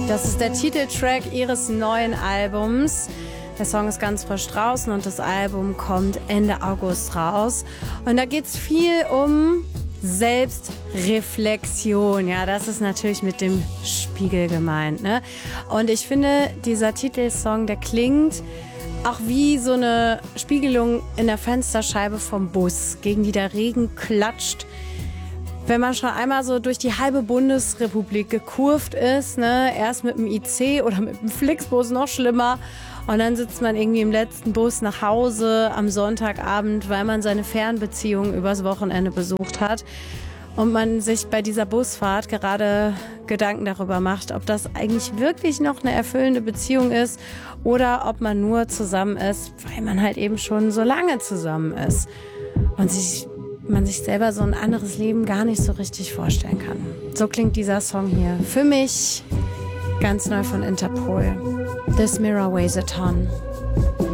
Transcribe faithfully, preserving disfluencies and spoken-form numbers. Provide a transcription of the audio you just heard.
Das ist der Titeltrack ihres neuen Albums. Der Song ist ganz frisch draußen und das Album kommt Ende August raus. Und da geht es viel um Selbstreflexion. Ja, das ist natürlich mit dem Spiegel gemeint, ne? Und ich finde, dieser Titelsong, der klingt auch wie so eine Spiegelung in der Fensterscheibe vom Bus, gegen die der Regen klatscht. Wenn man schon einmal so durch die halbe Bundesrepublik gekurvt ist, ne, erst mit dem I C oder mit dem Flixbus, noch schlimmer, und dann sitzt man irgendwie im letzten Bus nach Hause am Sonntagabend, weil man seine Fernbeziehung übers Wochenende besucht hat und man sich bei dieser Busfahrt gerade Gedanken darüber macht, ob das eigentlich wirklich noch eine erfüllende Beziehung ist oder ob man nur zusammen ist, weil man halt eben schon so lange zusammen ist und sich man sich selber so ein anderes Leben gar nicht so richtig vorstellen kann. So klingt dieser Song hier. Für mich ganz neu von Interpol. This Mirror Weighs a Ton.